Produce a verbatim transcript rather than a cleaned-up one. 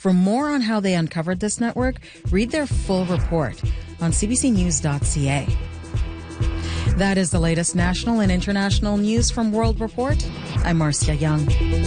For more on how they uncovered this network, read their full report on c b c news dot c a. That is the latest national and international news from World Report. I'm Marcia Young.